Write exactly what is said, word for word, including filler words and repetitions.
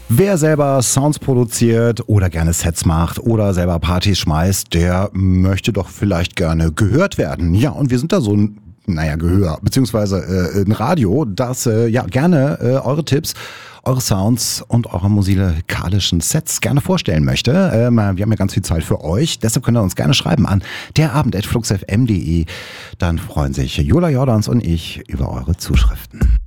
Wer selber Sounds produziert oder gerne Sets macht oder selber Partys schmeißt, der möchte doch vielleicht gerne gehört werden. Ja, und wir sind da so ein, naja, Gehör, beziehungsweise äh, ein Radio, das äh, ja gerne äh, eure Tipps, eure Sounds und eure musikalischen Sets gerne vorstellen möchte. Ähm, wir haben ja ganz viel Zeit für euch, deshalb könnt ihr uns gerne schreiben an derabend at fluxfm punkt de. Dann freuen sich Jola Jordans und ich über eure Zuschriften.